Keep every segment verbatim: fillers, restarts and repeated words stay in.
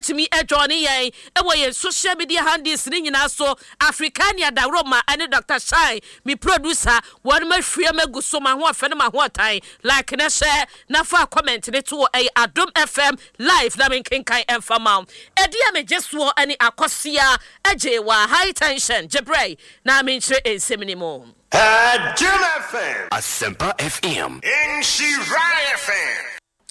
wobetumi adwone yen e wo ye social media handles ni nyina so Africania da Roma and Doctor Shine me producer one ma hwie magu so ma ho afene ma ho atai like na share na fa comment ne to e Adom F M live na men kenkan enfama e dia me jeso ani akosia agye wa high tension jebrey na men hire ensemni mo Adom F M Asempa F M in Shirai F M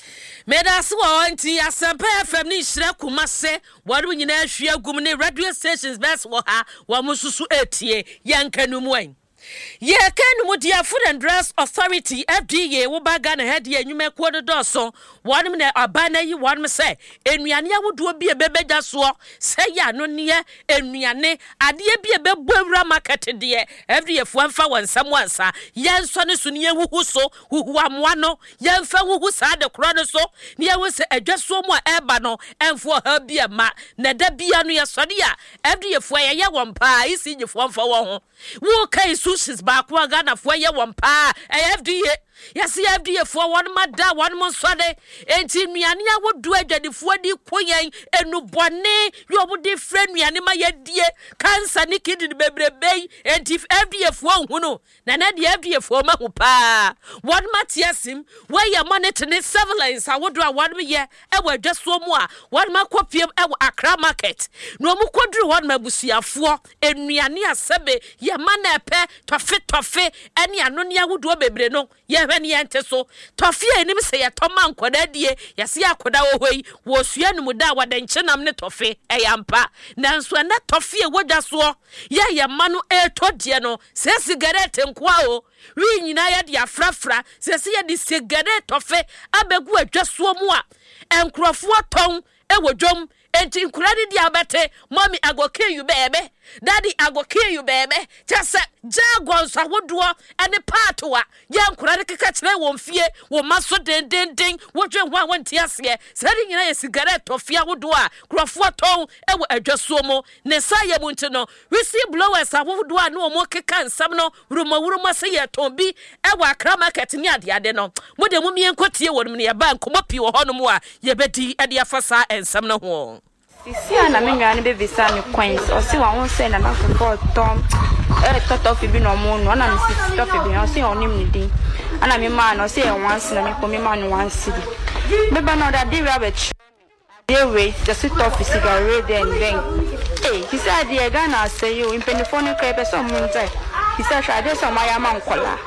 Medas wanti Asempa F M ni hire kumase wadu nyina hwie agum ne radio stations best wo ha wa mususu etie yankanu mu an ye kan mu dia Food and Drugs Authority F D A wo baga na head ye nwuma ko do so wonum na abana yi wonum se enuane awodo bi ebebeja so se ya no ne enuane ade bi ebebowura market de F D A fu amfa wansam wansa yenso ne so ne huhu so huhu amwa no yemfa huhu sa de kro no so ne ye se adwaso mu a eba no emfo ha bi ma na da bia no ye sode a F D A fu ye ye wompa isi nyefo amfa wo ho wo kai susis back wa Ghana for ye one pa F D A yes F D A for one mada one mon sode enti nuane a wodu adwadifo di koyen enu bone yo wo de frɛ nuane ma ye die cancer ni kidney bebrebe enti F D A for hu no na na de F D A for ma hu pa one matiasim where ye monitor ne surveillance a wodu a one ye e wa dwaso mu a one ma kopiem e wa Accra market no mu kodru one ma busuafo enuane asebe ye mana epe tofe tofe eni ano ne awodu bebre no ye hwene yente so tofe enim se ye toma nkoda die ye se akoda wo hoi wo sua num da wadanche nam ne tofe eyampa nanso na tofe e wodwa so ye ye manu e todie no se cigarette nkoa o wi nyina ye de afrafra se se ye de cigarette tofe abegu adwaso mu a enkrofo ton e wodwom enti nkurade di abete mommy I go kill you baby daddy I go kill you baby just jagon so wodo ene part wa ye nkurade keka kire wo mfie wo maso den den den wodwe ho awonti ase sari nyina ye cigarette tofia wodo a krofo ton e wo adwaso mo ne sa ye mu nti no receive blowers a wodo a no mo keka nsam no rumo rumo se ye ton bi e wo Accra market ni ade ade no mo de mo mien kotie wo ne ye ba nkomo pi wo hono mo a ye bedi e de afasa ensam no ho Sisi ana menga ni be visa ni coins o si wa won say na na for tom eh toto fi bi no mo no na mi sisi toto bi o si onim ni din ana mi ma no say e once na mi ko mi ma no once di be ba no da dey we abet dey we just sit off cigarette then then eh he said dey Ghana say you in penifone kai pe so mo ntai he said sha dey so ma ya ma nkola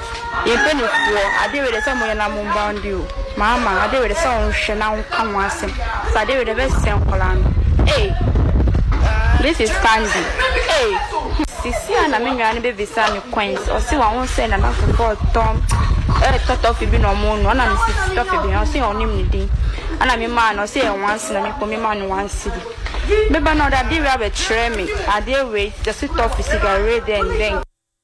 ye penifo ade we dey so mo ya na mo bound you mama ade we dey so hwe na nkan wasem so ade we dey be sen nkola no eh this is Candy eh sisi ana menga ni be visa ni coins o si wa won say na na for tom eh toto fi bi no mo no na mi sisi toto bi o si onim ni din ana mi ma no say once na mi ko mi ma no once di me ba no da dey we abet me ade we just sit off cigarette then then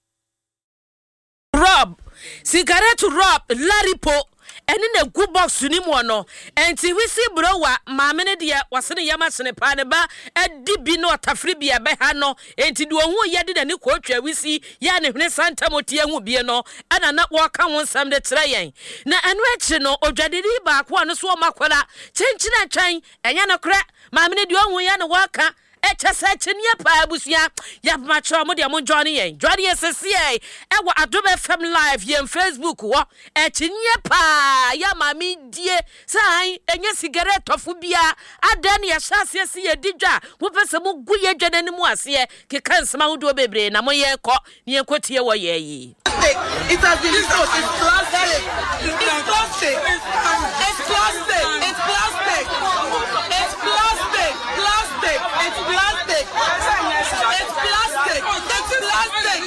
Rob cigarette Rob Laripo eni na gu box ni mu no enti wisi browa maame ne de wasene yama sene pa ne ba edi bi no tafri bi ebe ha no enti de ohu ye de ne ko twa wisi ya ne hwene santa motie hu bi no ana na wo ka won sam de tra yen na enu echi no odwadiri ba ko no so makwala chenchina twan enya no kra maame ne de ohu ya ne wo ka echa sa chinia pa abusia ya macho mo de mo join yen join yen sese e wo Adom F M live yen Facebook wo echinia pa ya mami die sai enye cigarette tofu bia adan ya hyase ase ye didwa wo pese mo guye dwane mu ase ke kansema hodo bebre na mo ye ko ne ye kotie wo ye yi it has been sold it's plastic it's plastic it's plastic it's plastic it's plastic plastic it's plastic it's plastic it's plastic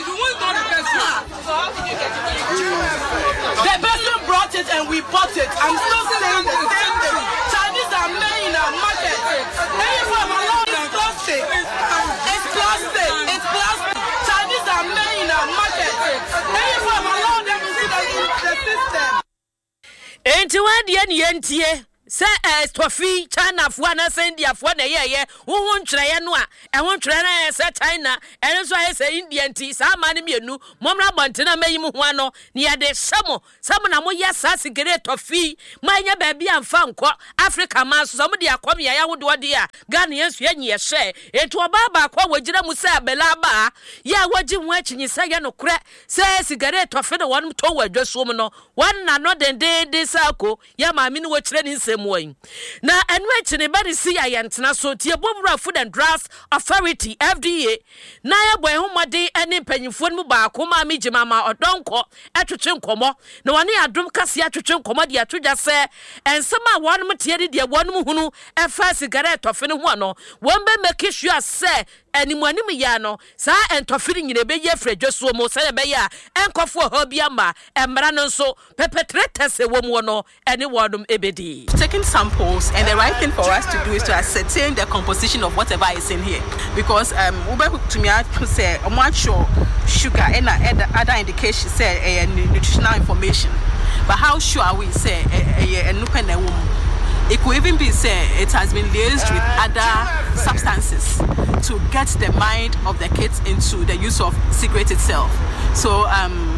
the person brought it and we bought it. I'm still saying the same thing. Chinese are made in our market. Anyone alone is plastic. It's plastic. It's plastic. Chinese are made in our market. Anyone alone, they will see the, the system. Enti wa de ne yentie se eh tofi China fo na se India fo na ye ye wo ho ntwere no a e ho ntwere na se China ene so ye se India nti sa ma ne mienu momra bontena mayim ho ano ne ye de samo samo na mo ye sa sigere tofi manya ba bia mfa nko Africa ma so mo de akom ya ya wode wode a Ghana yensu ye nye hye etu oba ba kwa wagira mu se abela ba ya wagi ho akinyi se ye no kure se sigere tofi no won to wadwasom no wan na no den de de sako ya ma mi no wachire ni nsem wan na enu achi ne ba de si ya yentena so tie Bobura Food and Drugs Authority F D A na ya boy ho mode ene panyimfo mu ba ko ma mi jima ma odonko atwetwe nkomo na wone adom kase atwetwe nkomo de atwodwa se ensem a won mu tie de won mu hunu e fa cigarette ofe ne ho ano won be make sure se animanim ya no sa entofiri nyine be ye fredwoso mo se be ya enkofo ho bia ma emra no so perpetrators e wo mu no ene wodum ebedi taking samples, and the right thing for us to do is to ascertain the composition of whatever is in here, because um ube to me to say much sure sugar and other indications say uh, nutritional information, but how sure are we say a nupene woman? It could even be said it has been liaised with other substances to get the mind of the kids into the use of cigarette itself. So um,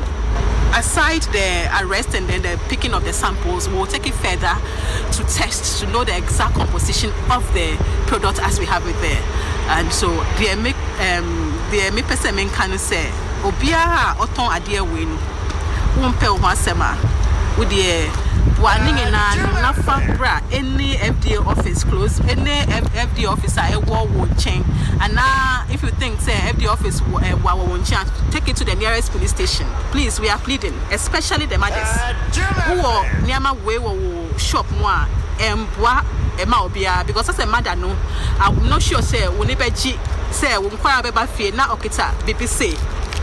aside the arrest and then the picking of the samples, we'll take it further to test to know the exact composition of the product as we have it there. And so the make um the me person can say obia oton adie we no wonpe ho asema wo de warning na na fabra any F D A office close any F D A officer e wo wo chen and now if you think say F D A office wo wo chen take it to the nearest police station, please. We are pleading, especially the mothers who niama we wo shop mo a emboa ema obia, because as a mother no I'm not sure say we need beji say we kwara beba fie na okita B B C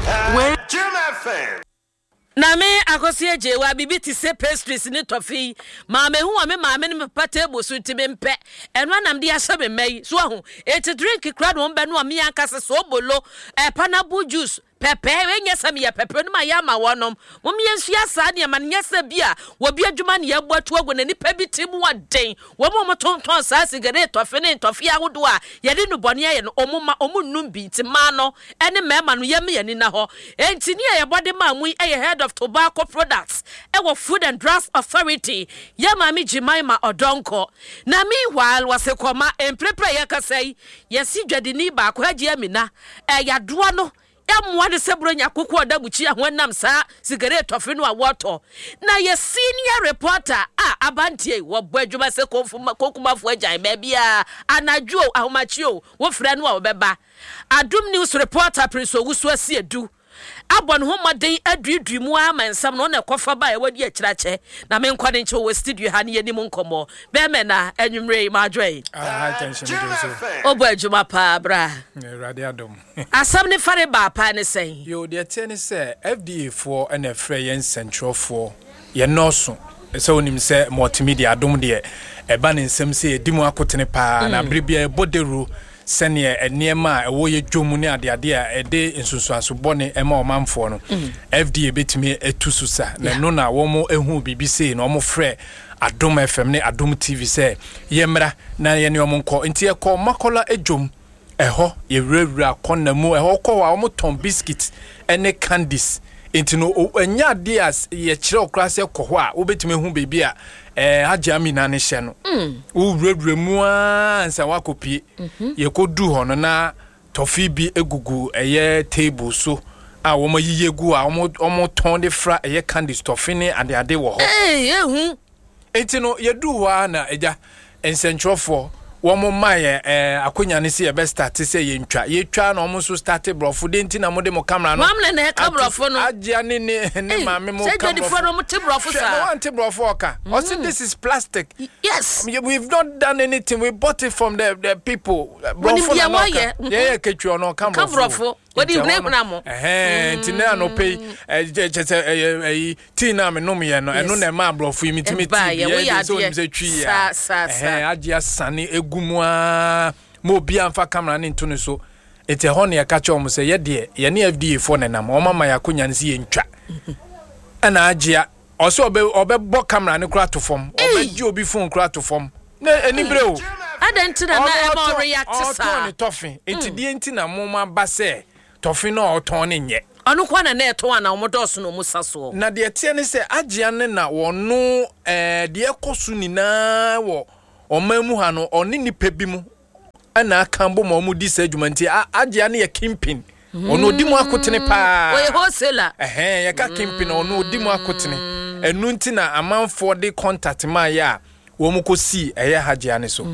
we Jim F M. na me akosie je wa bibi ti se pastries ni tofi ma me hu me ma me ne pata bosu ti me mpe eno anam de ahye me mai so ahu e ti drink crowd won be no me yankase so bolo e pineapple juice pepe enye sam ya pepe no ma ya ma wonom mom ye nsia sa de ma nye sa bia wo bi adwuma ne ya boatu ago na nipa bi ti mu waden wo mo mo tonton sa cigarette tofi ne tofi agodo a ye de no bone ye no omuma omunum bi ti ma no ene mema no ye me ye ni na ho enti ne ye bode ma mu e head of Tobacco Products ewo Food and Drugs Authority ya mami Jimaima Odonko na meanwhile wase koma emprepre ye kasai yesi dwadini ba ko hagi amina e yadoa no emwa de sebro nyakoko odabuchi ahwanam sa cigarette ofe no awoto na ye senior reporter a abantie wo boadwuma se konfuma kokumafo ajan ba bia anadwo ahomachio wo fra no a obeba Adum News reporter Prince Owusu Asiedu abon ho maden aduadui mu amansam no na kofa ba e wadi akirache na me nkwa ne nche wo studio ha ne yanim nkomo be me na anwumre ma adwai ah attention do obo adwuma pa bra radio adom asam ne fare ba pa ne sen yo de tene say F D A for and a free central for ye no so so onim say multimedia adom de e ba ne nsem say edimu akotene pa na bribia boderu sene eniema ewo ye dwomu ne ade ade a ede insusuaso bone ema omanfo no F D A betimi etususa na no na wo mo ehu B B C na omo frɛ Adom F M ne Adom T V say yemra na ye ne omo nko nti ye kɔ makola edwom eho ye wrawura konna mu eho kɔ wa omo ton biscuit ene candies nti no enya ade as ye kyerɛ okra se kɔ ho a wo betimi hu bebi a eh Haji Amina ne hye no wo wrawura mu a nsa wakopie ye kodu ho no na tofi bi egugu eye table so a wo mayiye gu a wo omo ton de fra eye candies tofi ne ade ade wo ho eh ehu enti no ye du ho a na eja ensentrofo wo mo maye eh akonya ne se ye be start se ye ntwa ye twa na omo so start brofo de enti na mo de mo camera no mam ne ka brofo no agya ne ne ne maame mo camera say the phone mo te brofo sa no want brofo oka o say this is plastic. Yes, we've not done anything. We bought it from the the people brofo na yeah yeah ketwa no ka brofo what do you name na mo eh enti na no pay eh eh tea na me no me no eno na ma brofo mi timi tea so nim se twi ya eh agya sane gumwa mo bia mfa camera ne nto ne so ete ho ne ka cha omo se ye de ye ne F D A for ne nam o mama ya konya nsi ye ntwa ana agea also obe obe bo camera ne kura to form obe ji obi phone kura to form na enibre o adentina na e mo react sa on toffee enti die enti na mo ma ba se toffee na oton ne nye onu kwa na na eto ana omodoso no musa so na de tie ne se agea ne na wono eh de ekosu nina wo omamu ha no oni nipa bi mu ana akambo ma omu di sa adwumanti agea ne ye kimpin ono odi mu akotene pa we wholesaler eh ye ka kimpin ono odi mu akotene enu nti na amanfo de contact ma ya wo mu kosi eye hagea ne so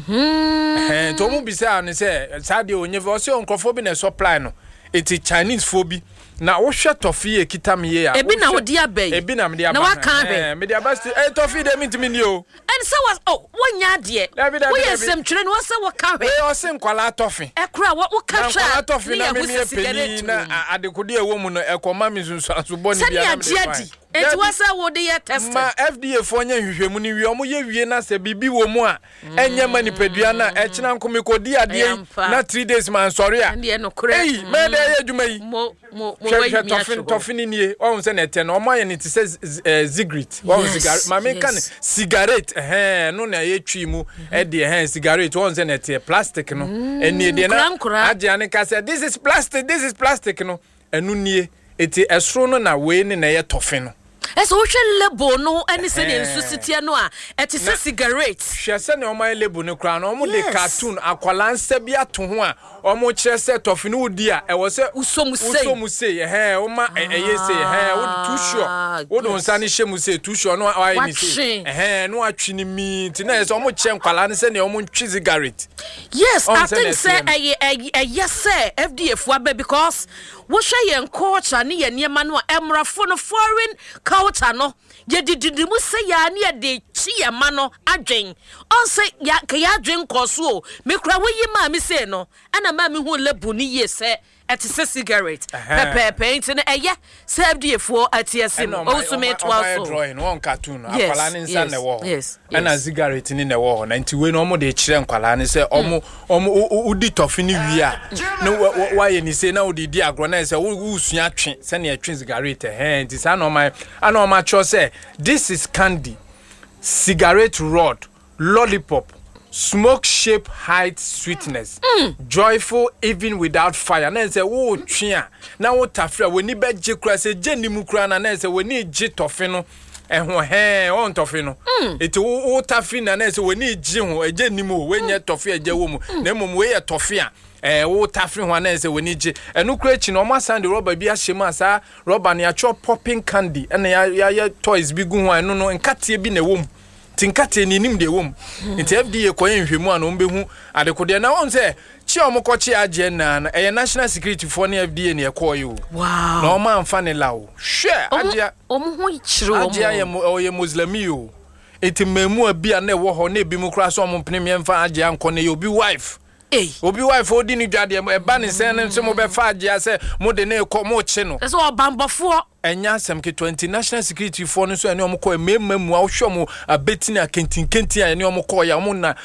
eh to mu bisa ne se sade onye ve o se onkrofo bi na supply no eti Chinese phobia na wo hwe toffee ekita me ye ya ebi na odi abai ebi na me dia na wa kan eh me dia basti eh toffee de mitimi ni o and so was oh wonya de wo yesem twere no se wo kan hwe eh o se nkwala toffee ekura wo ka hwa nkwala toffee na me me peni na adekode ewo mu no ekoma me sunsu asobo ni bia na me edi eti wasa wo de ye test ma F D A fo nya hwehwemu ni wi omo ye wie na se bibi wo mu a enya manipadua na e kina nkome kodi ade na three days man sorry a eh me de ye dwuma yi mo mo mo wa toffee toffee ni nie o se na te na omo ye ni te se cigarette o cigarette ma me kan cigarette eh no na ye twi mu e de eh cigarette o se na te plastic no eni de na age ane ka se this is plastic this is plastic no enu nie eti esro no na we ni na ye toffee no eso hwe lebo no ani se ne nsu sitia no a eti se cigarette hwe se ne o mai lebo no kra no o de cartoon akwalansa bi ato ho a o mo kire se toffee no odi a e wo se usomu sei usomu sei eh o ma eye sei eh o too sure o don sa ne hye mu sei too sure no ai ni sei eh no atwi ni mi ti na so o mo kire nkwala ne se ne o mo ntwi cigarette yes I think say eh eh yes say F D A fu aba because wo hwe yen culture ne ye niema no emrafo no foreign culture no ye dididi mu se ya ne de chi ye ma no adwen on se ya ka ya adwen koso o me kura wo yi ma me se no ana ma me hu lebu ni ye se eti se cigarette pepe paint ne eye se F D A fo atiasim o so me to also drawing one cartoon akwala ne nsa ne wo yes ana cigarette ni ne wo na nti we no omo de kire nkwala ne se omo omo udi toffee ni wi a no wa ye ni se na odi di agro na se wo sua atwe se ne atwe cigarette eh nti sa no my ana o ma cho say this is candy cigarette rod lollipop smoke shape height sweetness mm. joyful even without fire na say wo twia na wo tafra woni be je kura say je ni mu kura na na say woni je toffee no ehho he on toffee no eti wo taffee na na say woni je ho eje ni mu we nye toffee eje wo mu na mum we ye toffee a eh wo taffee ho na say woni je enu kura chi no ma sand rubber bi a hyem asa rubber na ya chop popping candy na ya ya toys bi gu ho enu no nkatie bi na wo mu tinkate ni nim de wom nti F D A koyen hwemu an ombe hu adekode na won se chi omokochi age na na e national security for ni F D A ne ekoyo wow na o ma mfa ne lawo hwe age omo ho ichiro omo age ya mo ye muslimi o eti memu abia na ewo ho na ebi mu kra so omo mpene me mfa age anko ne obi wife eh obi wife odi ni dwade e ba ne sen ne so mo be fa age ase mo de na ekọ mo chi no eso obambofo enya semke twenty national security for no so ene omko ememma mu ahwo mu abetina kentin kentin ene omko ya mo na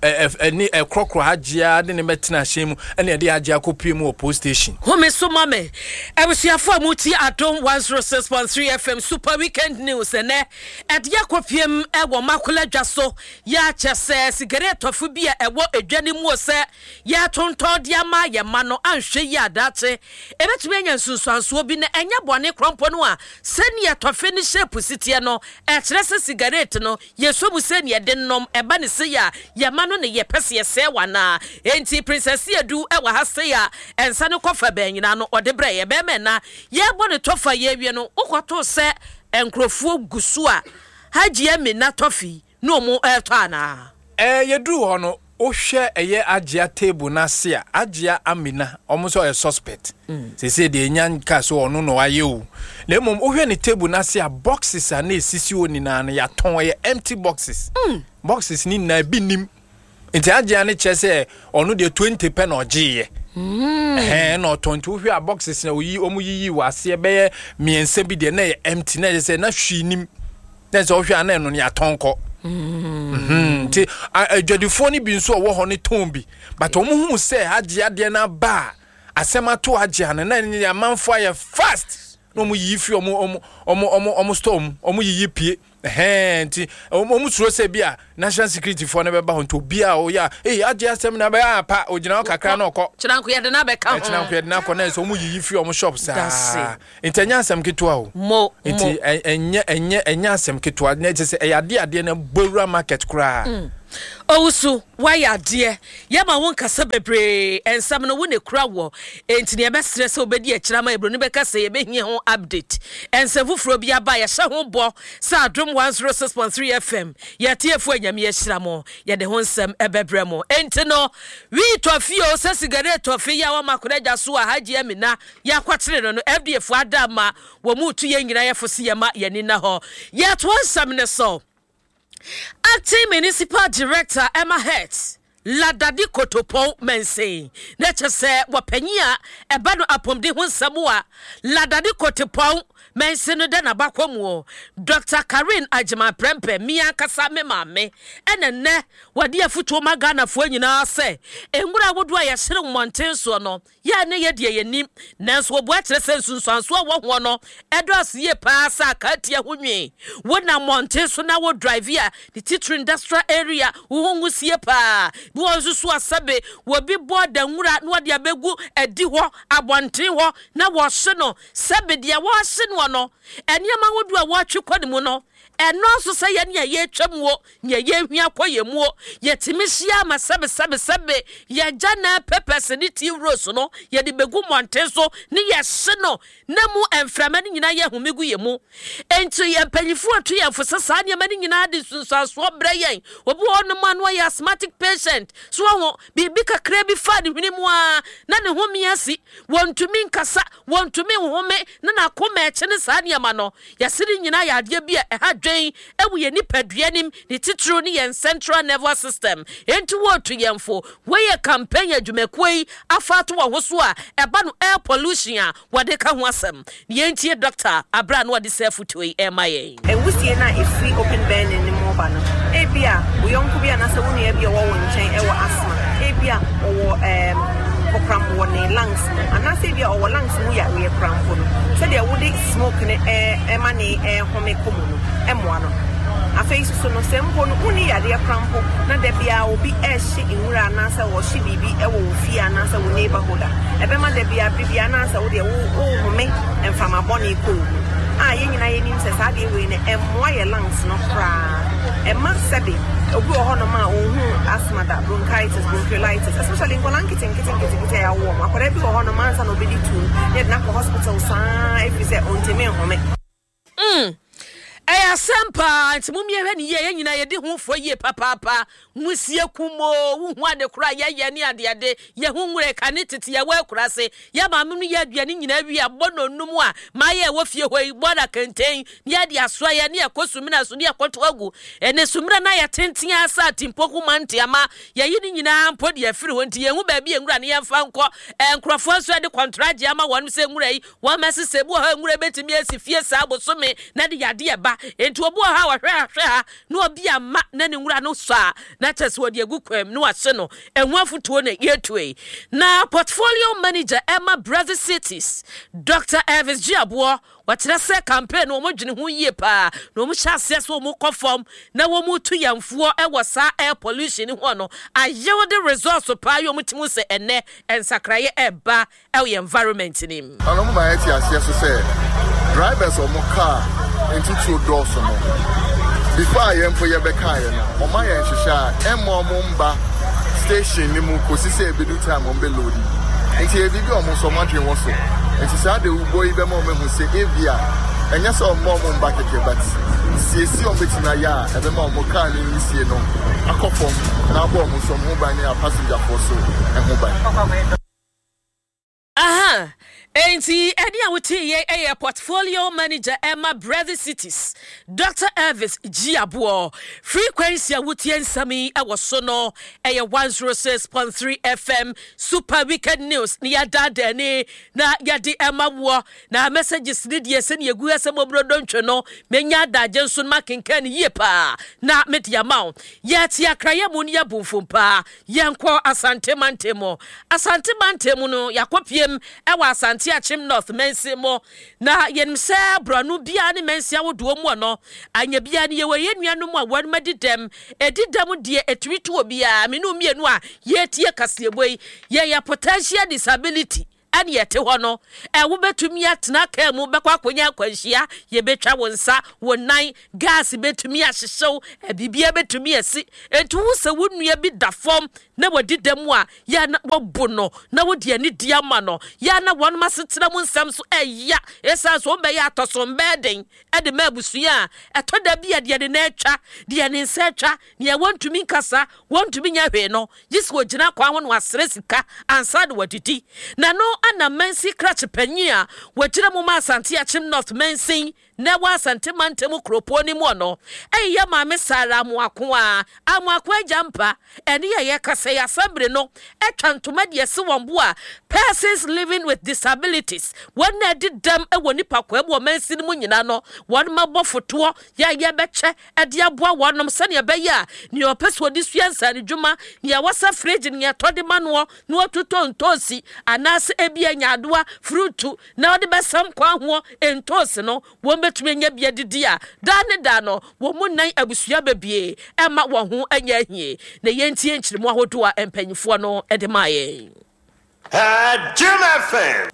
eni ekrokro hagea de ne metina hyemu ene de hagea kopie mu post station home so mame ebusuafo amuti adom one oh six point three F M super weekend news ene ede yakopiem ewo makola dwaso ya chese cigarette ofu bia ewo edwane mu ose ya tonton dia ma ye ma no anhwe ya date ebetumi anya nsunsuanso bi na enya bone krompo no a senia tofe ni shape sitie no e kire se cigarette no yeso bu senia de nom eba ne se ya ye ma no ne ye pese ye se wana enti princess edu e wa ha se ya ensa ne kofa banyina no ode bre ye be me na ye bo ne tofa ye wie no ukoto se enkrofuo gusu a hagye me na tofi no mo eto ana eh yedu ho no ohwe eye agea table na se a agea amina omuso e suspect se se de enyan ka so ono no aye o le mom ohwe ne table na se a boxes a na esisi oni na na ya ton ye empty boxes mm. boxes ni na bi nim enti agea ne chese ono de twenty pen ogie mm. eh no twenty ohwe a boxes na oyi omu yiyi wase be miense bi de na ye empty na se na hwi nim na se ohwe ana no ya tonko mhm ti adwadifo ni bi nso wo ho ne ton bi but omo hu se agye ade na ba asema to agye na na ya manfo ya fast no mu yi fi omo omo omo omo storm omo yi pie eh nti omo tro se bia national security for na be ba ho nto bia o ya eh age asem na be apa ogina o kakra na okọ chiranko ye de na be ka ho chiranko ye de na ko na so omo yi fi omo shop sa intanya asem ketua o mo nti enye enye enye asem ketua na je se e yade ade na bowura market kura Owusu waya de yama won kasa bebre ensam no wone kura wo enti ne be stress obedi akira ma ebro ne be kasa ye be hie ho update ensam fufuro bia ba ya hye ho bo sa adom one oh six point three F M ya tiefu anyame akira mo ye de ho nsam ebebre mo enti no wi tofio se cigarette tofi ya wa makodaja so a haji amina ya kwatere no no F D F adama wo mu tu ye nyina ye fosi ye ma ye ni na ho ya to nsam ne so Acting Municipal Director Emma Hertz Ladadi Kotopon Mense Nature say wapenya eba no apomde ho nsamo Ladadi Kotopon Mense no den abakwamu Doctor Karen Ajima Prempe mia kasa me mame ene ne wade afuto magana fo nyina se engura wodo ya hire monten so no ya ne ye de yenim nanso obo atere sensunsanso wo ho no edos ye pa sa katia honwe wona monten so na wo drive ya the Titri industrial area wo hungu sie pa bo osusu asabe wo bi boda nwura no de abegu edi ho abonten ho na wo hye no sabe de wo hye no no eniama wodu a wo twekɔ mu no eno so say ye ne ye twamwo ne ye hwia koyemu ye timihia ma sabe sabe sabe ye jana pepes ni ti rose no ye de begu monten so ne ye hye no na mu enframa ni nyina ye homegu ye mu ento ye panyifo atu ye fo sasa ne ma ni nyina de sunsanso bra yen obi ono ma no ye asthmatic patient so ho bibi kakra bi fa de hwini mu a na ne ho miasi wontumi nkasa wontumi home na na koma eche ne sa ne ma no ye siri nyina ya ade bi e ha dwen ewu ye nipaduanim ne titiro ne ye central nervous system enti wo to yemfo we ye campaign adwumakoi afato wo so a eba no air pollution a wode ka ho asem ne enti doctor abra no wode self to e maye e wusie na e free open burning ne mo ba no e bia wo yonko bia na se wo ne e bia wo wo nchen e wo asma e bia wo em okram wo ne lungs ana se bia wo lungs mu ya we kram ko no se de wo de smoke ne e e ma ne e home komu no e mo ano afei so no sempo no uni ya de krampo na de bia obi e hye nwura na se wo hye bibi e wo fi ana se wo neighborhood e be ma de bia bibia na se wo de wo home emfama boni ko ah ye nyina ye nim se sa de we ne e mo ye lungs no kra e ma sebe obi o hono ma ohun asthma da bronchitis bronchiolitis especially in kolankiti nkiti nkiti nkiti ya wo akora bi o hono ma nsa no be di tu ye na ko hospital sa if you say ontime home mm Eya sempa ntimumie hwe ne ye nyina ye de ho fo ye papapa musie kumo hu ade kura ye ye ne ade ade ye hu nwure ka ne tete ye wa kura se ye ma menu ye aduane nyina wi abono num a ma ye wo fie hoi boda kenten ne ade aso ye ne ekosumina so ne ekoto agu ene sumira na ye tenten asa timpoku mantiama ye yi ne nyina mpo de afiri ho nti ye hu ba bi enwura ne ye mfa nko enkrofo so de contract ama wonu se nwura yi wa masese bu ha nwura betimi asifie sa abosome na de yade ye ba enti obu ha wa hwe hwe ha no obi ama na ne nwura no so a na tese wo de agukwam no ase no enhu afutuo na yetue na portfolio manager Emma Brother Cities Doctor Elvis Giabo watere se campaign no mo dwene ho yie pa no mo hyase so mo kofom na wo mo tu yamfo e wo sa air pollution ho no ayewo de resource pa yo mo timu se ene ensakraye eba e environment nim ano mo ba yeti ase so se drivers o mo car into two doors no before I am for your bekaya no o ma ye hihya emo mo mba station ni mu kosi se ebedu time on be loading enti e bibi o mo so ma dwen wo so enti sa de ubo ibe mo me hu se evia enya so mo mo mba keke but siesi on betina ya ebe ma mo car ni sie no akofom na abo mo so mo ba ni a passenger for so e ho ba aha enti edi awuti ye eye portfolio manager Emma Brother Cities Doctor Elvis Giabo frequency awuti ensami e wo so no eye one oh six point three F M super weekend news ni yada dani na yadi Emma wo na messages ni die se ne egu asem obrodo ntwe no menya daje nso ma kenkan yie pa na media maw yeti akraye mu ne yabumfumpa yenko asante mantemo asante mantemo no yakopiem e wa asante Asante Achim North mense mo na yenim se branu bia ne mense awodo mu no anya bia ne ye we nuanu mu a wan madidem edidam de etwitu obi a me no mienu a ye tie kaseboi ye ya potential disability ani yete ho no e wo betumi atena ka mu bekwa konya kwanhia ye betwa wonsa wonan gas betumi ahyehyew e bibia betumi asi entu wo se wonua bi da form na wadidam a ya na wobo no na wodi ani dia ma no ya na won masetena mu nsam so eya esa so be ya tosom beden e de mabusua e to da bia de na atwa de ne nsa atwa ne wontumi nkasa wontumi nya hwe no yisi wo gina kwa ho no asere sika ansa de wadidi na no ana mensi crutch panyia wajira mu ma Asante Achim North mensi na wa Asante mantemu kropo ni mu no eya ma me sara mu ako a amu ako ajampa ene ye ye kase ya sabre no etwantoma de se wonbo a persons living with disabilities when na didam e woni pakwa e bo mensi ni mu nyina no won mabɔ foto ya ye beche e de aboa wonom sane ye be ya ni opeso di suansa ni dwuma ni awasa fridge ni atode mano no otuto ntosi anase ebia nyadoa fruitu na ode besam kwa ho entosi no wo betumi nya bia didi a da ne da no wo mu nan abusua bebie e ma wo ho anya hie na yentie nkyiremu ahodo a empanyifo no e de maye Uh, Jim F M.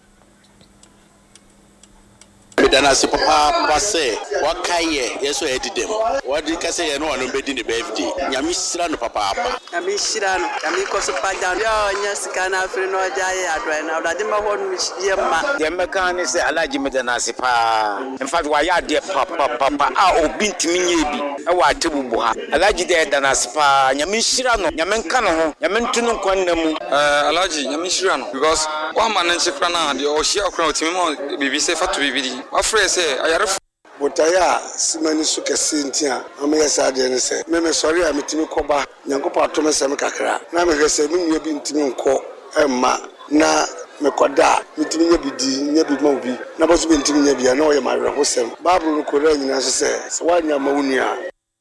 Dana si papa pase wakaye yeso edidem wadi kase ye no anu bedi ne birthday nyame sira no papa apa nyame sira no nyame koso paja ya onya sika na afri no jaye adwa na awdade ma ho no ye ma de meka ne se alaji me dana si pa in fact wa ya de papa papa a obi ntimi nye bi e wa tebubu ha alaji de dana si pa nyame sira no nyame nka no ho nyame ntunu nkwanna mu eh alaji nyame sira no because wa ma nan chekra na de o hia okra otimi mo bibi se fatu bibi afre se ayare botaya simani su kese ntia ameyesa de ne se me me sori a mitimi koba nyankopa to me se me kakra na me hwese me nua bi ntimi nko emma na me koda mitimi nya bi di nya bi ma obi na boso be ntimi nya bi na o ye ma hwe hosem bible no ko ra nyina so se se wa nya ma wunua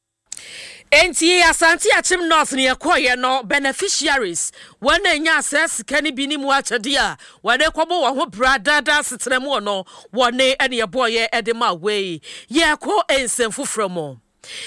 Enti Asante Achim North ni ekoye no beneficiaries when enya access kani bi ni mu achade a wade kobo wo ho brada da setremu no wone ene eboye edema we ye ko ensemfu from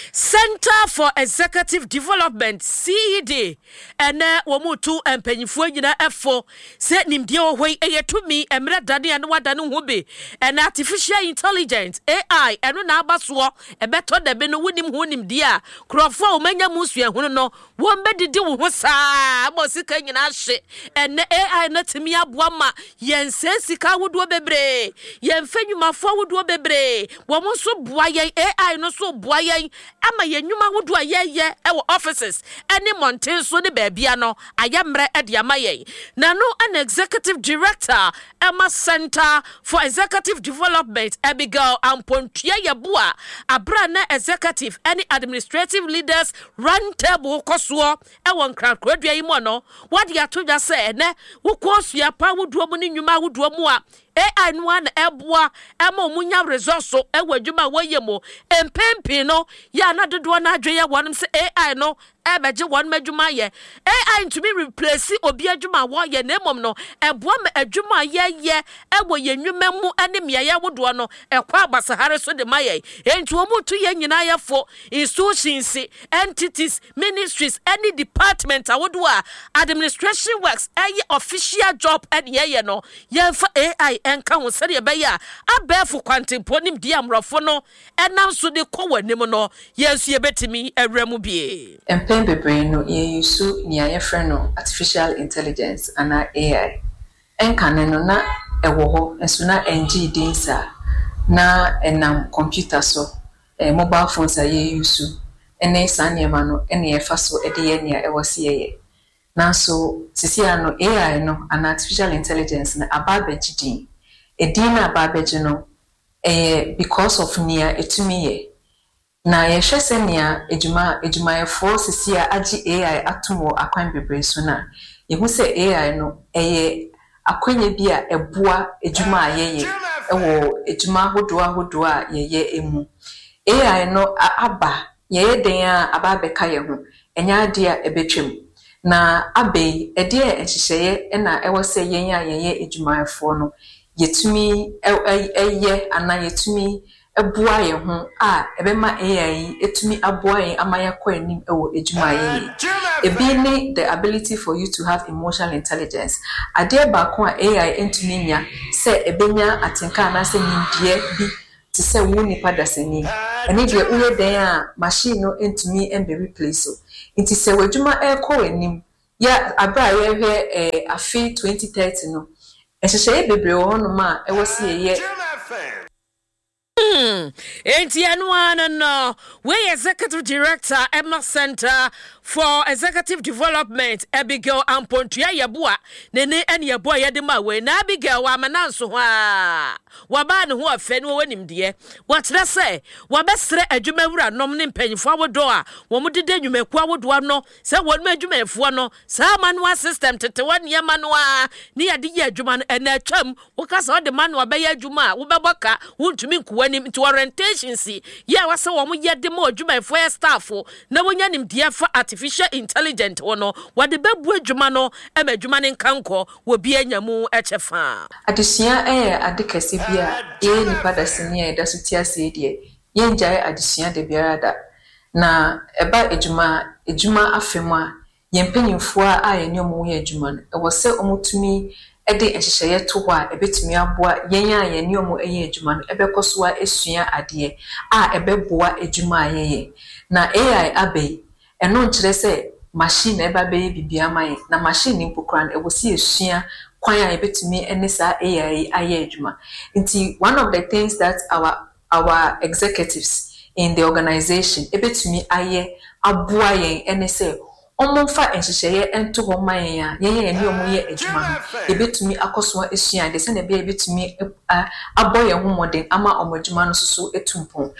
Center for Executive Development C E D ene womutu empanyifo nyina efo se nimdie ohoi eyetumi emre dade ane wadane ho be ene artificial intelligence A I eno na abaso ebeto de be no wonim ho nimdie a krofo omanya musu ehunu no wombe didi wo ho saa abosika nyina hye ene A I na timi aboa ma yense sika wodo bebre yemfenwumafo wodo bebre wo mo so boa yen A I no so boa yen ama yenyuma wodo ayeye e wo offices ene monten so ne baabia no ayemre e de amaye na no an executive director Emma Center for Executive Development Abigail Ampontua Yabua abra na executive any administrative leaders run table koso e won krankradua yi mo no wade atodwa se ne wo kosua pa wodo mu ne nyuma wodo mu a A I no an eboa ema omunya resource e wadwuma woyemo empempi no ya na dodo na adwe ya wonim se A I no e beje won madwuma ye A I to be replace obi adwuma wo ye na emom no eboa ma adwuma ye ye e wo ye nwuma mu ane mia ya wodo no e kwa abasahare so de maye enti omutu ye nyina ye fo institutions entities ministries any department awodo a administration works e official job and ye ye no ye fa A I enka ho sere be ya abefu kwantempo nim di amrofo no enam so de kɔ wanim no yensu ye betimi awramu bie empen bebre no ye yusu ni ayefre no artificial intelligence ana A I enka ne no na ewo ho enso na engi dinsa na enam computer so eh, mobile phones a ye yusu ene sane ma no ene ye fa so ede ye nia ewo se ye na so sisi ano A I no an artificial intelligence na ababeji din edina ababeji no eh because of nia etumi ye na ye hwese nia ejuma ejuma ye for sisi a agi A I atomo akwan bebre so na ye hu se A I no eh akwanya bi a eboa ejuma ayeye ewo ejuma hodo ahodo a ye ye emu A I no aba ye den a ababeka ye ho enya ade a ebetwem na abe ede ehyehyeye na ewo se yen a yen edwumayefo no yetumi eye ana yetumi eboa ye ho a ebema A I etumi aboa ye amaya kwa anim ewo edwumaye ebi ni the ability for you to have emotional intelligence ade ba ko a A I entumi nya se ebenya atenka na se nimdie bi ti se wo nipa dasani ene de uye den a machine no entumi embe replace so nti se wadwuma e kwa anim ya abra ye hwe eh, afi twenty thirty no ehyehyeye bebre wo no ma ewo se ye Hmm. Enti anwana no. We Executive Director Emma Center for Executive Development Abigail Ampontua Yabua nene ene yabua yedema we na Abigail wa mananso ha. Waba ne ho afa no wanim de. Watra se wabesre adwumawura nom ne mpanyifo awodo a wo mudede dwumaku awodo no se wonum adwumafo no sa manual system tete wane manual ne yade ye adwuma no ena atwam wo kasa ode manual be ye adwuma wo beboka wontumi nkuwani to orientation si ya wase wo mo yede ma adwumafo e staff na wonya nimde fa artificial intelligent wono wade bebu adwuma no e ma adwuma ne nkanko wo bi anyamu echefa adesua eh adekase bia ye nipa dasini e dasuti ase die ye njae adesua de biara da na eba adwuma adwuma afemu a ye mpanyimfo a ye ne omo ye adwuma no e wo se omotumi ede ehyehyeye to ho a ebetumi aboa yen a ye ne omo eye adwuma no ebekoso a esua ade a ebeboa adwuma ayeye na A I abai eno nkyere se machine eba be bibia man na machine mpokran e wo se esua kwan a ebetumi ene sa A I aye adwuma nti one of the things that our our executives in the organization ebetumi aye aboa yen ene se omonfa enhyehye ento ho man ya yen yen ne omoye adwuma ebetumi akoso esua de se na be ebetumi aboye ho modern ama omodwuma no so etumpon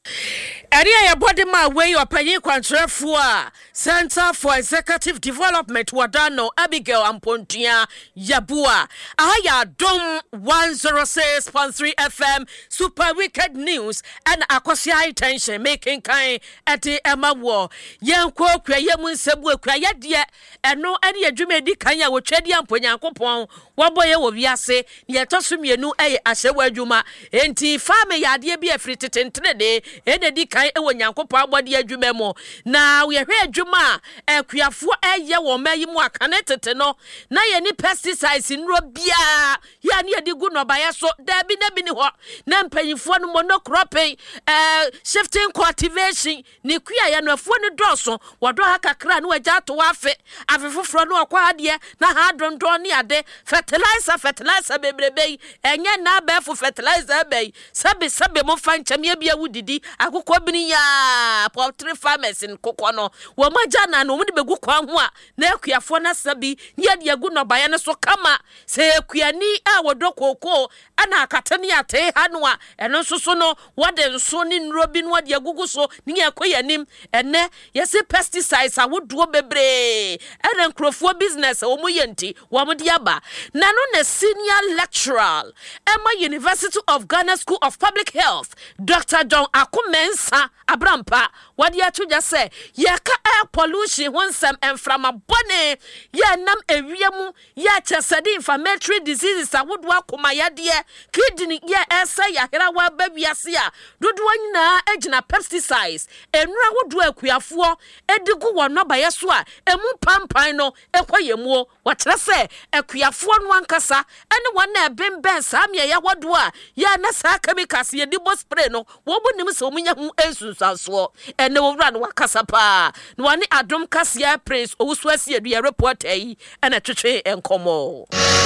Area ya body ma way or penny quantrefua Center for Executive Development Wadano Abigail Ampontia Yabua Aya Dom one oh six point three F M Super Wicked News and Akosia attention making kind at the Emma War Yanko kwa yemun sebu kwa yadie eno ene adwuma di kan ya wo twede amponya nkopon waboye wo wiase ne yetosumienu eye ahyewa adwuma enti fame yade bi afri tetentene de ene di kan ewo nyankopon abode adwuma mo na we hwe adwuma akuafo eye wo mayi mu akane tete no na ye ni pesticides nro bia ya ne yedi gu no baye so da bi na bi ni ho na mpanyifo no monocropping eh shifting cultivation ni kua ya no afo ni doso wodo hakakra no agya to afe afefofro no akwa ade na ha dondo ni ade fertilizer fertilizer bebrebe enye na ba fu fertilizer be sabe sabe mo fanchem ya bia wudidi akokọ bini ya poultry farmers in kokono wo magya na no mudi begu kwa ho a na akuafo na sabi ye de agu no baye ne so kama se akuani a wodo koko ana akatani ate ha no a eno so so no wode nso ni nrobi no de agugu so ni akoyanim ene yesi pesticides awodo bebre ene nkrofo business o moyenti wo mo de aba na no na senior lecturer Emma University of Ghana School of Public Health Doctor John Akumensa Abrampa wadi atuja se yeka air pollution wonsam enframa bone ya nam ewiemu ya chesedi inflammatory diseases awodo akoma yade kidney ya esa ya hera wa babiase a dodo nyina agina pesticides enura wodo akuafo edigu wono baye so a emu pampan no ekoyemu wakyere se akuafo no ankasa ene wona ebemben samia ya wodo a ya na sa chemicals ye dibo spray no wo bonim se omunya hu ensunsanso ene wowra no wakasa pa no wani adom kasia prince owusu asie du report yi ene twetwe enkomo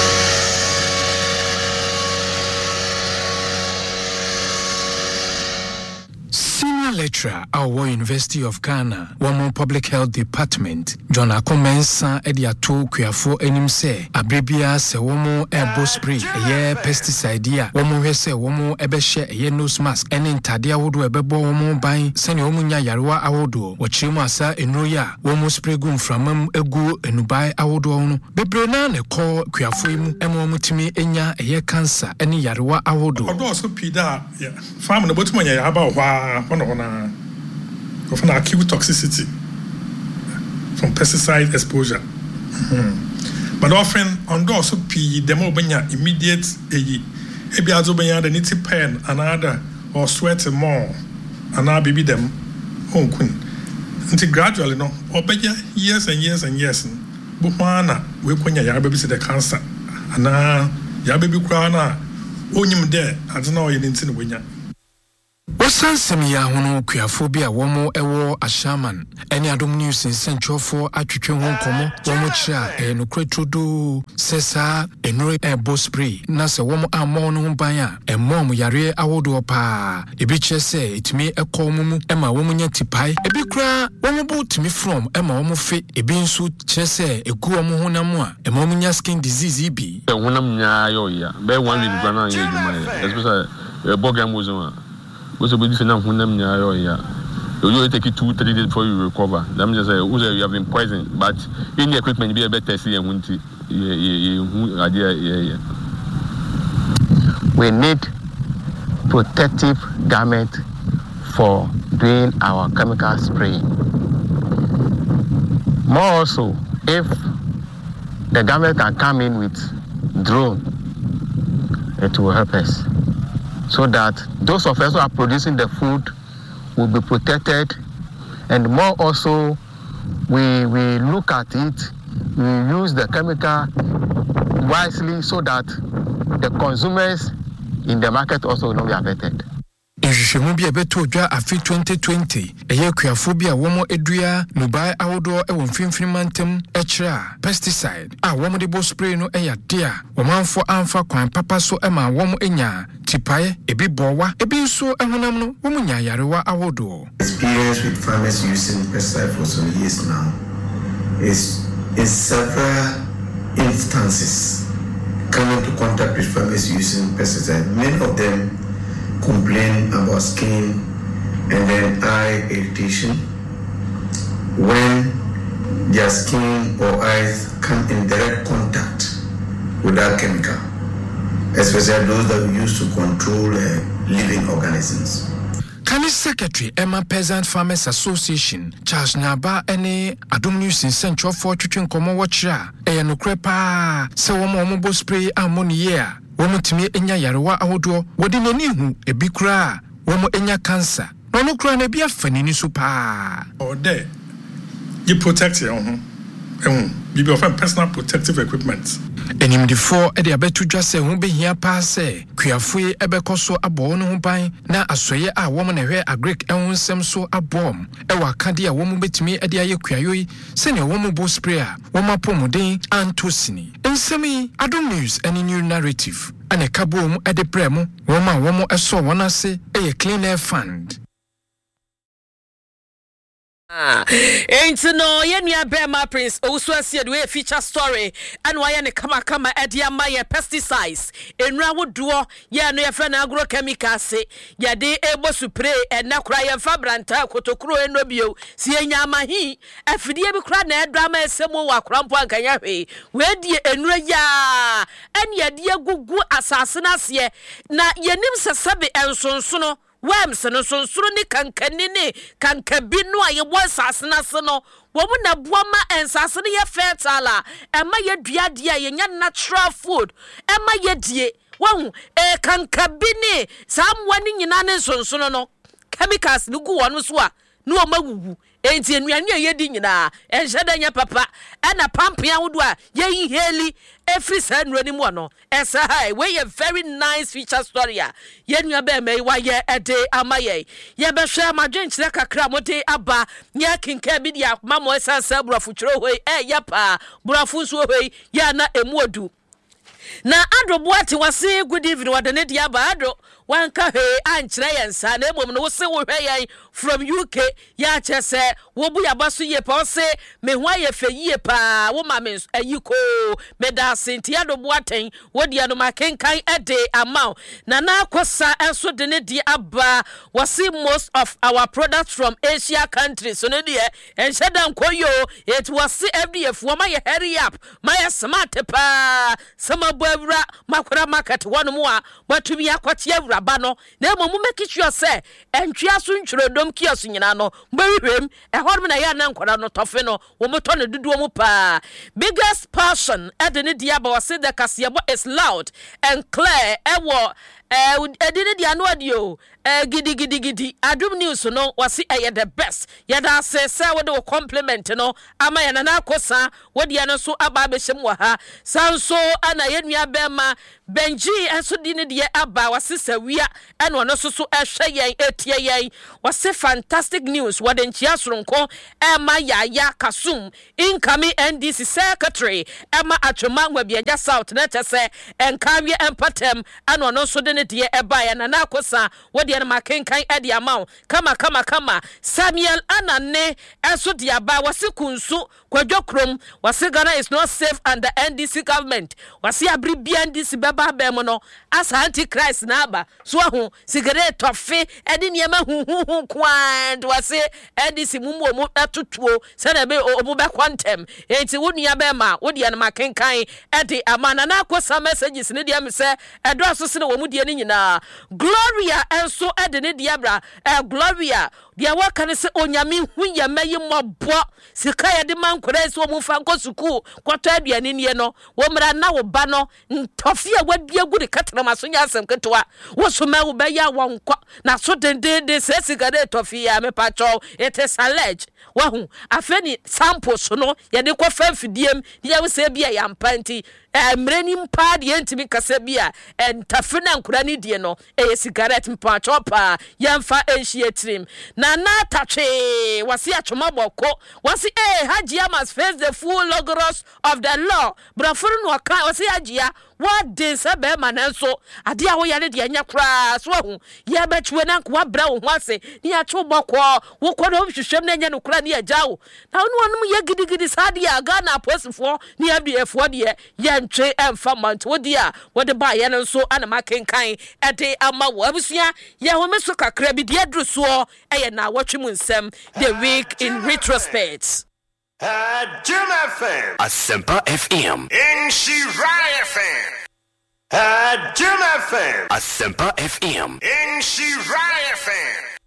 Senior lecturer at War University of Ghana, Wamo Public Health Department, John Akumensa Ediato Kuafo enim se abrebia se womo airbo spray ye pesticide ya womo hwe se womo ebehye ye nose mask ene ntade awodo ebebo womo ban sene womo nya yarewa awodo wochiremu asa enuro ya womo spray gum framam egu enubai awodo no bebre na ne ko kuafo imu emo mutimi enya ye cancer ene yarewa awodo odo so pida ya farm no botumo nya ya ba hwa ono na of an acute toxicity from pesticide exposure. Mm-hmm. But often on those who P demo benya immediate eyi ebi azo benya the niti pen another or sweat more and baby them on kun until gradually no or benya years and years and years but wana we kwenya ya baby see the cancer ana ya baby kwa na onyim there adena o yinti no wenya. Wasan semia hono kuafobia womo ewo ashaman eni adom news in central for atwetwe ho komo womo kira e no kretrodo sesa enure e bospray na se womo amon no ban a e mom yare awodo pa ebi kire se etimi ekomu mu e ma womo nya tipai ebi kura womo bu timi from e ma womo fe ebi nso kire se egu womo honam a e mom nya skin disease bi e honam nya yo ya be one week gwana ye djuma especially e bogam wozo because we different now hunam nya yo ya you take it two three days before you recover. Let me just say you have been poisoned, but in the equipment be a better see and wunti we need protective garment for doing our chemical spraying. More also, if the government can come in with drone, it will help us. So that those of us who are producing the food will be protected, and more also, we we look at it, we use the chemical wisely so that the consumers in the market also will not be affected. Nhwehwemu bi abeto dwa afi twenty twenty eye kuafobia womo edua nubai awodo e wonfimfini mantem ekira pesticide a womo de bo spray no eya dia womanfo amfa kwan papa so e ma womo enya tipae ebi bowa ebi nso ehunam no womo nya yarewa awodo. Experience with farmers using pesticide for some years now is in several instances coming to contact with farmers using pesticide. Many of them complain about skin and then eye irritation when their skin or eyes come in direct contact with that chemical, especially those that we use to control uh, living organisms. Kani Secretary Emma Peasant Farmers Association Charles Naba ene Adom News in Central for twetwen komo watchra e no krepa se wo mo bo spray ammonia womo timi enya yarewa ahodo wodi nani hu ebi kura womo enya cancer no no kura na bia fanini so pa or there you protect your own ehun bibi of personal protective equipment enim di for e de abetu dwa se hu behia pa se kuafue ebekoso abo no hu ban na asoye a womo na hwe agric ehun nsem so abom e wa kade a womo betimi e de aye kuayoyi se ne womo bo spray a womo pomuden antosini nsemi Adom News any new narrative ane kabom e de premo womo a womo eso wona se e clean air fund. Ah, ain't no yenya Bema Prince also said we feature story and why ne kama kama edia my pesticides enra wodo ya no yefa na agrochemical se ya de ebo spray and na kura ye fa branta kotokuro eno bio si enya amahi afidie bi kura na edrama esemo wa krampo ankanya hwe we die enra ya en ya de gugu asase na se na yenim sesabe ensonsono Wem seno sonsuru ni kankani ni kankabinu a yebo asasena se no womu na buama ensase ne ye fertile ema ye duade a ye nya natural food ema ye die won e kankabini samwani nyina ne sonsono no chemicals ni gu wonu so a no magugu enti enuane ye di nyina enheda nya papa ena pampia wodo a ye heli every side running one esa hai we a very nice feature story a ye nua be me wa ye ede amaye ye be hwe amadwen kire kakra mote aba nya kinka bi dia mamo esa sa burafu kire hoi e ye pa burafu so hoi ya na emuodu na Adro Boati wase good evening wadane dia ba Adro wanka he ankyere yensa na emom no wo se wo hwe yen from U K ya chese wo bu ya baso ye pa se me ho aye fe ye pa wo ma me ayiko me da sentia Adro Boaten wo dia no makenkan ede amount na na akosa enso de ne di aba wase most of our products from Asia countries so ne die enhyedan koyo it was F D F wo ma ye hurry up ma ye smart pa sama bwabra makora market wonu mo a batumi akwati awura akraba no na emo mu make sure say entwea so ntwurodom kiosk nyina no mbehwem e horm na ya na nkora no tofe no wo moto ne dudu mu pa biggest passion at the diaba was said the kasiabo is loud and clear e wo eh edine dia no adio eh gidi gidi gidi adum news no wasi eh the best yada say say we do compliment no ama ya na akosa we dia no so aba be hyem wa ha sanso ana yenua bema benji enso di ne dia aba wasi sawia eno no so so ehwe yen etie yen wasi fantastic news waden chia soronko ema yaya kasum incoming N D C secretary ema atwoma ngwabiaja south na tese enkawie empatem eno no so ne die eba ya na akosa we dia na makenkan e dia mawo kama kama kama Samuel Anane enso dia ba wasi kunsu kwadwokrom wasi Ghana is not safe under N D C government wasi abri bia N D C baba bem no as antichrist na aba so ho cigarette tofe e de niema hu hu hu kwand wasi N D C mumu omu atotuo se na be omu be kwantem enti wo nua be ma wo dia na makenkan e de amana na akosa messages ne dia me se e do aso se na wo mu dia ni nyina Gloria enso e de ne dia bra e Gloria dia waka ne se onyame hu ya mayi mobo sika ya de mankora se wo mu fa nko suku kwato aduane nie no wo mra na wo ba no ntofi a wadua gu de katena maso nya asem ketwa wo so ma wo ba ya wonko na so den den de se sika de tofi ya me pa cho it is alleged wa hu afeni samples no ye de ko fa fidiem dia wo se bia ya mpanti emreni mpa de ntimi kasa bia entafena nkura ni die no e cigarette mpa chopa yamfa enhie trim na na tache wasi achoma boko wasi eh hajia must face the full logos of the law brafuru no aka wasi hajia what dey say be manenso ade a wo yare de anya kra so hu ye betwe na kwa bra wo ase ni acho boko wo kodo hwehwem na anya no kra ni ajawo na wonu wonu ye gidigidi sade a Ghana posifo ni abdefo de ye ntwe emfa mant wo dia wo de ba ye no so ana makenkan ede ama wo abusua ye ho meso kakra bi de adru so eye na watwe mu nsem the week in retrospect. Uh, Jim F M. Asempa F M. In Shirai F M. Uh, Jim F M. Asempa F M. In Shirai F M.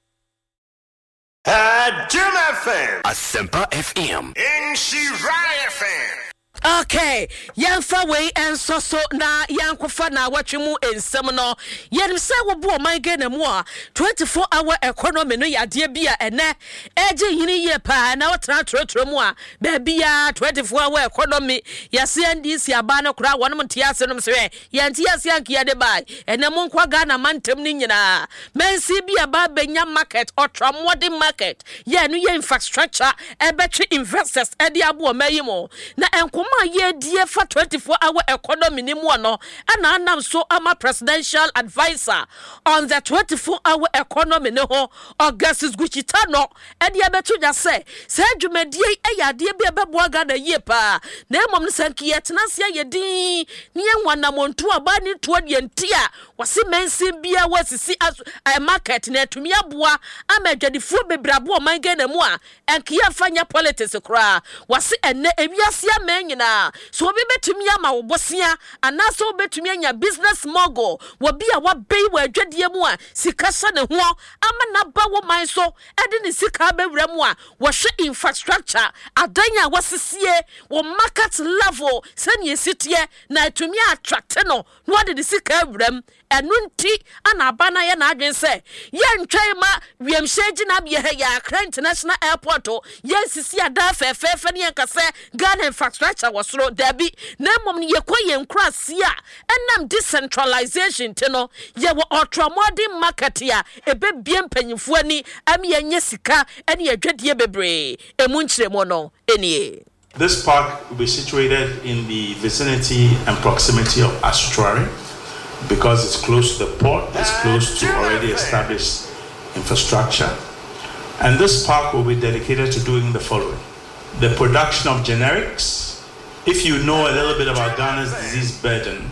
Uh, Jim F M. Asempa F M. In Shirai F M. Okay, yamfa we enso so na yankofa na watwe mu ensem no yenim se wo bo man Ghana mu a twenty-four hour economy no yade bia ene eje yini ye pa na wotra trotro mu a ba bia twenty-four hour economy yase N D C aba na kura wonom ntiase nom se yantiase ankia de bai ene mu nkwa Ghana mantem ni nyina mensi bia ba benya market otra modern market ye no ye infrastructure ebetwe investors e de abo mayimo na enko ye die for twenty-four hour economy ni mu no ana anam so ama presidential advisor on the twenty-four hour economy ne ho Augustus Guchita no e de abetu ja se se dwumadie e ya de bi bebo ga na ye pa na emom no sanki ye tena se ye din ne enwana montu aba ni to de ntia wase mensi bia wasisi a market na atumi aboa amadwadifo bebrabo man Ghana mu a enkiya fanya politics kra wase enne ewiase amenyi na so obi betumi ama wo bosia anaso betumi anya business mogul wo bia wa bei wa adwadie mu a sika sa ne ho ama na ba wo man so ede ne sika bewura mu a wo hwe infrastructure adanya wasisie wo market level sanye sitie na etumi attract no no de sika awuram enunti ana bana ye na adwen se ye ntwen ma wiemhyeji na bia he ya Accra International Airport ye sisi ada fefefe ne yankase Ghana infrastructure wasoro dabi na mom ne ye kwaye nkrasia enam decentralization tino ye wo ultramodern market ya ebe bie mpanyimfo ani am ye nya sika ene adwadie bebre emu nkyeremo no enie. This park will be situated in the vicinity and proximity of Astruary because it's close to the port, it's close to already established infrastructure. And this park will be dedicated to doing the following: the production of generics. If you know a little bit about Ghana's disease burden,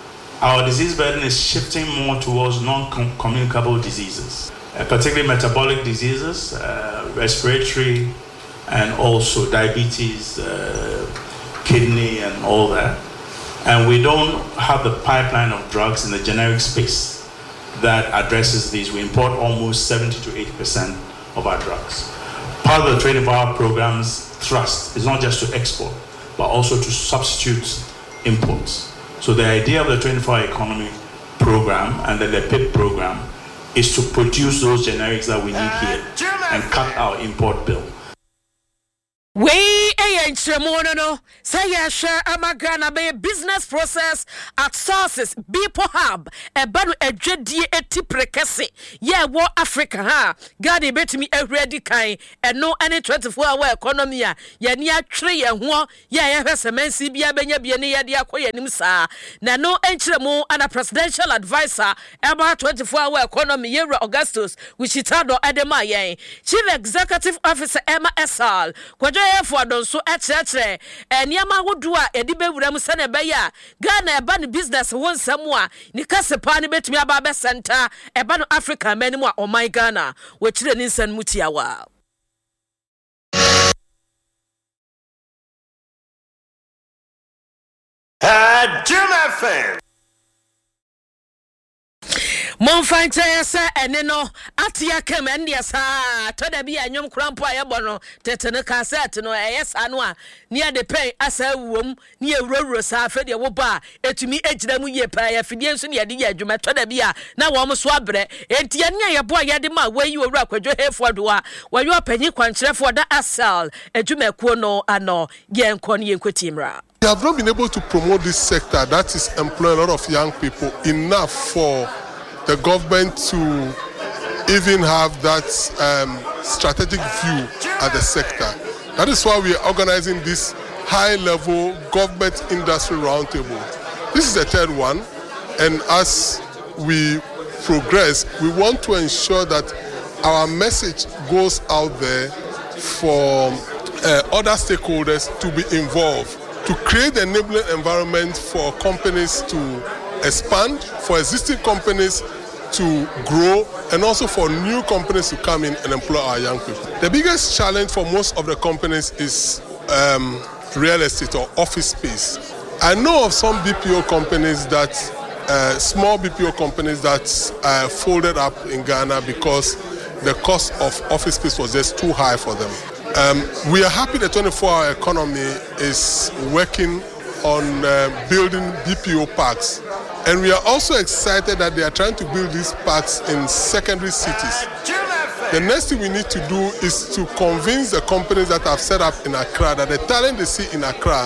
our disease burden is shifting more towards non-communicable diseases, uh, particularly metabolic diseases, uh, respiratory, and also diabetes, uh, kidney, and all that. And we don't have the pipeline of drugs in the generic space. that addresses these. We import almost seventy to eighty percent of our drugs. Part of the twenty-four hour program's thrust is not just to export, but also to substitute imports. So the idea of the twenty-four hour economy program and then the P I P program is to produce those generics that we need here and cut our import bill. We a nchremono no say ya share amagana be business process at sources Bipo Hub e banu edwedie eti prekese ye wo Africa ha God betimi ehwedi kan eno ene twenty-four hour economy a ye ni atwere ye ho ye ye hwese mansi bia benya bia ne ye de akoye nim saa na no nchiremo ana presidential advisor about twenty-four hour economy ye Augustus Wichitado Edema yen chief executive officer Emma Esal kwajo for don so echeche eniama wodu a edi bewura mu se na be ya Ghana eba ne business won samu a ni kasepa ne betumi aba be center eba no Africa mani mu a o my Ghana we chire ni nsan mutiawa Uh, Jim F M. Mon find say ene no atia kem ende sa to da bi anyom krampo ayebo no tetene cassette no eyesa no a ne ade pen asa wom ne ewrowro sa afa de wo ba etumi egira mu ye pa ya fidie nso ne ye de ye adwuma to da bi a na wo mo so abre enti ene ayebo a ye de ma wayi owura kwadwo hefo do a wayo panyi kwankyerefo da asal adwuma kuo no ano ye enko ne ye nkotimra. We have not been able to promote this sector that is employing a lot of young people enough for the government to even have that um, strategic view at the sector. That is why we are organizing this high-level government industry roundtable. This is the third one, and as we progress, we want to ensure that our message goes out there for uh, other stakeholders to be involved, to create the enabling environment for companies to expand, for existing companies to grow, and also for new companies to come in and employ our young people. The biggest challenge for most of the companies is um, real estate or office space. I know of some B P O companies that, uh, small B P O companies that uh, folded up in Ghana because the cost of office space was just too high for them. Um, we are happy the twenty-four hour economy is working on uh, building B P O parks. And we are also excited that they are trying to build these parks in secondary cities. The next thing we need to do is to convince the companies that have set up in Accra that the talent they see in Accra.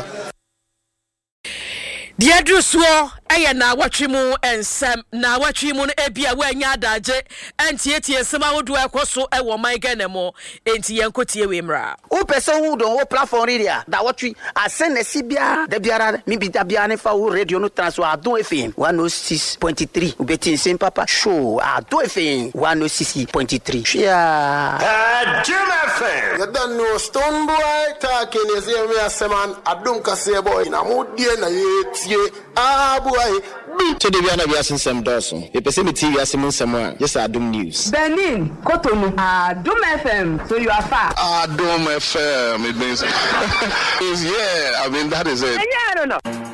Dear Druswo, I na watchimu and Sam na watchimu ebia wenya daje and tietie sema wodu ekoso e wo my ganemo enti yenkotie wemra. O person who don o platform area that watchi asene sibia de biara mi bi da bia ne fa wo radio no transfer adon F M one oh six point three ubeti sim papa show adon F M one oh six point three. Yeah. Uh, Jim F M. You don't know Stone Boy talking is here me aseman adon kase boy na mo die na ye ah boy to the Viana Biasin Sam Dawson. A person T V Simon Samuel, just Adum News. Benin, Cotonou, Adum F M, so you are far. Adum F M, it means, yeah, I mean, that is it. Yeah, I don't know.